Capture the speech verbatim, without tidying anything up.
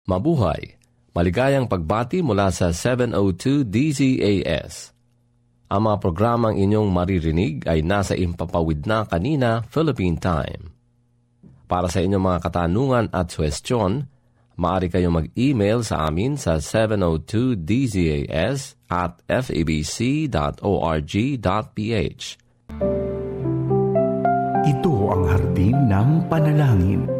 Mabuhay! Maligayang pagbati mula sa seven oh two D Z A S. Ang mga programang inyong maririnig ay nasa Impapawid na Kanina, Philippine Time. Para sa inyong mga katanungan at suwestyon, maaari kayong mag-email sa amin sa seven oh two D Z A S at f a b c dot org dot p h. Ito ang hardin ng panalangin.